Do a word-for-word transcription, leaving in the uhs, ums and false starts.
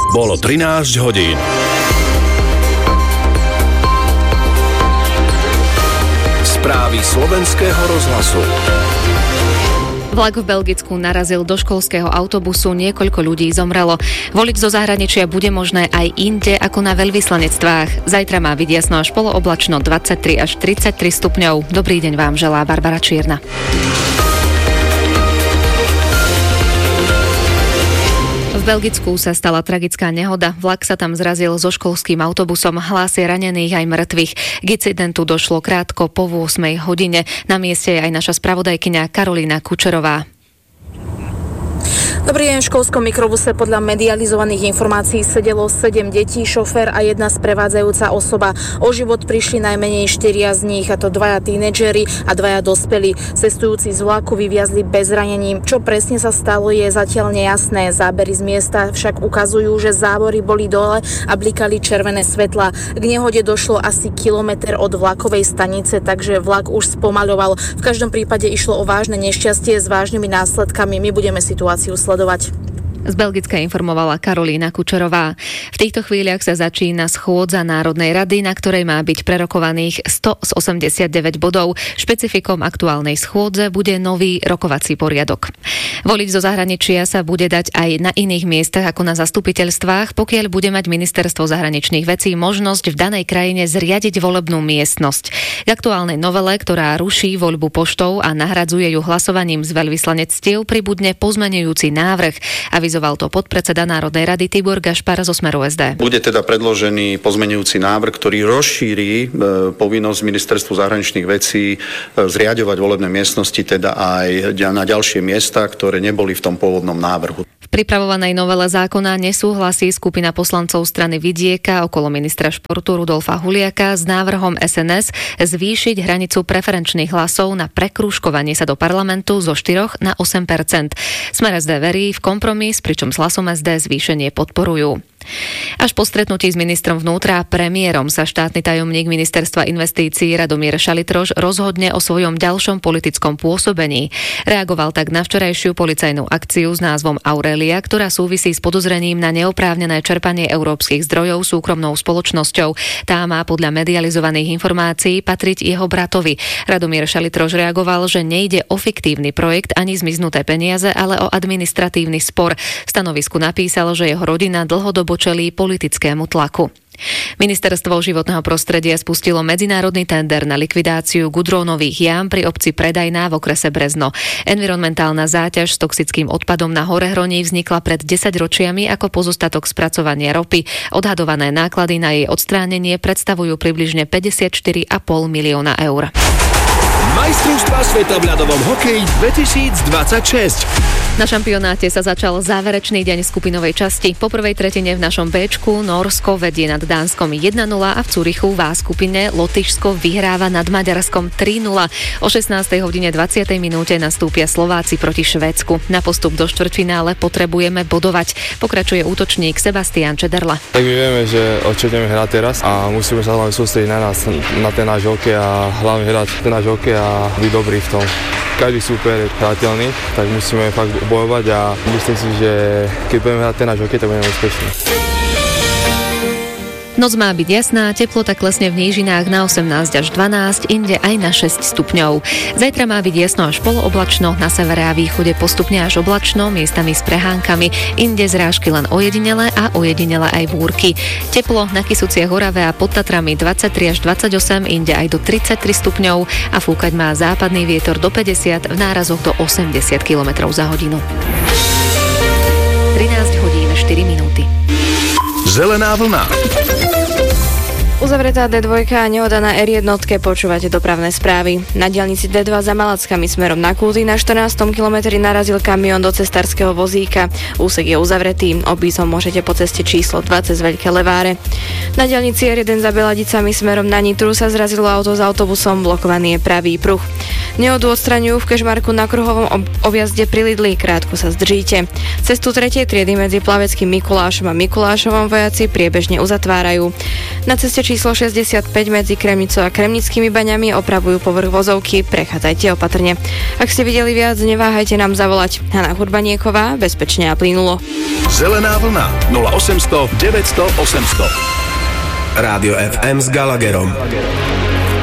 Bolo trinásť hodín. Správy slovenského rozhlasu. Vlak v Belgicku narazil do školského autobusu, niekoľko ľudí zomrelo. Voliť zo zahraničia bude možné aj inde ako na veľvyslanectvách. Zajtra má byť jasno až polooblačno dvadsaťtri až tridsaťtri stupňov. Dobrý deň vám želá Barbara Čierna. V Belgicku sa stala tragická nehoda. Vlak sa tam zrazil so školským autobusom. Hlásia ranených aj mŕtvych. K incidentu došlo krátko po ôsmej hodine. Na mieste je aj naša spravodajkyňa Karolína Kučerová. Dobrý deň, v školskom mikrobuse podľa medializovaných informácií sedelo sedem detí, šofér a jedna sprevádzajúca osoba. O život prišli najmenej štyria z nich, a to dvaja tínedžeri a dvaja dospelí. Cestujúci z vlaku vyviazli bez ranení. Čo presne sa stalo, je zatiaľ nejasné. Zábery z miesta však ukazujú, že závory boli dole a blikali červené svetlá. K nehode došlo asi kilometr od vlakovej stanice, takže vlak už spomaľoval. V každom prípade išlo o vážne nešťastie s vážnymi následkami. My budeme situáciu sledovať. Z Belgicka informovala Karolína Kučerová. V týchto chvíľach sa začína schôdza Národnej rady, na ktorej má byť prerokovaných sto z osemdesiatdeväť bodov. Špecifikom aktuálnej schôdze bude nový rokovací poriadok. Voliť zo zahraničia sa bude dať aj na iných miestach ako na zastupiteľstvách, pokiaľ bude mať Ministerstvo zahraničných vecí možnosť v danej krajine zriadiť volebnú miestnosť. K aktuálnej novele, ktorá ruší voľbu poštou a nahradzuje ju hlasovaním z veľvyslanectiev, pribudne pozmeňujúci návrh. Avizoval to podpredseda Národnej rady Tibor Gašpar zo Smeru es dé. Bude teda predložený pozmeňujúci návrh, ktorý rozšíri e, povinnosť Ministerstvu zahraničných vecí e, zriaďovať volebné miestnosti teda aj na ďalšie miesta, ktoré neboli v tom pôvodnom návrhu. V pripravovanej novele zákona nesúhlasí skupina poslancov strany Vidieka okolo ministra športu Rudolfa Huliaka s návrhom es en es zvýšiť hranicu preferenčných hlasov na prekrúžkovanie sa do parlamentu zo štyroch na osem percent. Smer es dé verí v kompromis, pričom s hlasom es dé zvýšenie podporujú. Až po stretnutí s ministrom vnútra a premiérom sa štátny tajomník ministerstva investícií Radomír Šalitroš rozhodne o svojom ďalšom politickom pôsobení. Reagoval tak na včerajšiu policajnú akciu s názvom Aurelia, ktorá súvisí s podozrením na neoprávnené čerpanie európskych zdrojov súkromnou spoločnosťou. Tá má podľa medializovaných informácií patriť jeho bratovi. Radomír Šalitroš reagoval, že nejde o fiktívny projekt ani zmiznuté peniaze, ale o administratívny spor. V stanovisku napísal, že jeho rodina dlhodobo čelí politickému tlaku. Ministerstvo životného prostredia spustilo medzinárodný tender na likvidáciu gudrónových jám pri obci Predajná v okrese Brezno. Environmentálna záťaž s toxickým odpadom na Horehroní vznikla pred desaťročiami ako pozostatok spracovania ropy. Odhadované náklady na jej odstránenie predstavujú približne päťdesiatštyri a pol milióna eur. Majstrovstvá sveta v ľadovom hokeji dvetisícdvadsaťšesť. Na šampionáte sa začal záverečný deň skupinovej časti. Po prvej tretine v našom Béčku Nórsko vedie nad Dánskom jeden nula a v Curychu v A skupine Lotyšsko vyhráva nad Maďarskom tri nula. O šestnástej hodine dvadsiatej minúte nastúpia Slováci proti Švédsku. Na postup do štvrťfinále potrebujeme bodovať. Pokračuje útočník Sebastian Čederla. Tak my vieme, že o čo ideme hrať teraz a musíme sa hlavne sústrediť na nás, na ten náš hokej a hlavne hrať ten náš hokej a byť dobrý v tom. Každý súper je hrateľný, tak musíme fakt bojovať a myslím si, že keď budeme hrať ten náš hokej, tak budeme úspešní. Noc má byť jasná, teplota klesne v nížinách na osemnásť až dvanásť, inde aj na šesť stupňov. Zajtra má byť jasno až polooblačno, na severe a východe postupne až oblačno, miestami s prehánkami, inde zrážky len ojedinele a ojedinele aj búrky. Teplo na Kysuciach, Orave a pod Tatrami dvadsaťtri až dvadsaťosem, inde aj do tridsaťtri stupňov a fúkať má západný vietor do päťdesiat, v nárazoch do osemdesiat kilometrov za hodinu. trinásť hodín štyri minúty. Zelená vlna. Uzavretá dé dva a nehoda na er jeden, počúvate dopravné správy. Na diaľnici dé dva za Malackami smerom na Kúzy na štrnástom kilometri narazil kamión do cestárskeho vozíka. Úsek je uzavretý, obísť ho môžete po ceste číslo dva cez Veľké Leváre. Na diaľnici er jeden za Beladicami smerom na Nitru sa zrazilo auto s autobusom, blokovaný je pravý pruh. Nehodu odstraňujú v Kežmarku na kruhovom objazde pri Lidli, krátko sa zdržíte. Cestu tretej triedy medzi Plaveckým Mikulášom a Mikulášovom vojaci priebežne uzatvárajú. Na ceste číslo šesťdesiatpäť medzi Kremnicou a Kremnickými baňami opravujú povrch vozovky, prechádzajte opatrne. Ak ste videli viac, neváhajte nám zavolať. Hana Hurbanieková, bezpečne a plynulo. Zelená vlna nula osemsto deväťsto osemsto. Rádio ef em s Gallagherom.